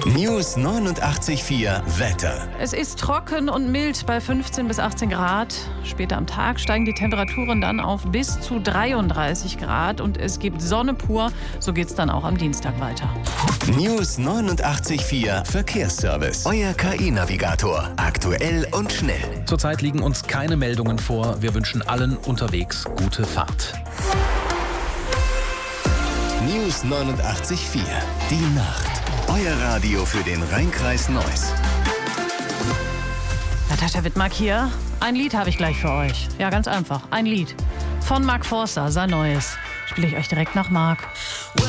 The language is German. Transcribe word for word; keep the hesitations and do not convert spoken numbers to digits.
News neunundachtzig Komma vier Wetter. Es ist trocken und mild bei fünfzehn bis achtzehn Grad. Später am Tag steigen die Temperaturen dann auf bis zu dreiunddreißig Grad und es gibt Sonne pur. So geht's dann auch am Dienstag weiter. News neunundachtzig Komma vier Verkehrsservice. Euer K I-Navigator. Aktuell und schnell. Zurzeit liegen uns keine Meldungen vor. Wir wünschen allen unterwegs gute Fahrt. News neunundachtzig Komma vier. Die Nacht. Euer Radio für den Rhein-Kreis Neuss. Natascha Wittmark hier. Ein Lied habe ich gleich für euch. Ja, ganz einfach. Ein Lied. Von Mark Forster, sein Neues. Spiele ich euch direkt nach Mark.